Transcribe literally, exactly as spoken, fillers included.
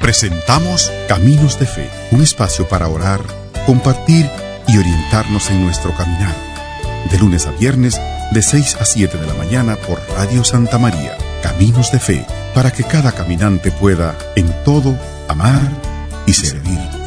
Presentamos Caminos de Fe, un espacio para orar, compartir y orientarnos en nuestro caminar. De lunes a viernes, de seis a siete de la mañana por Radio Santa María. Caminos de Fe, para que cada caminante pueda, en todo, amar y servir.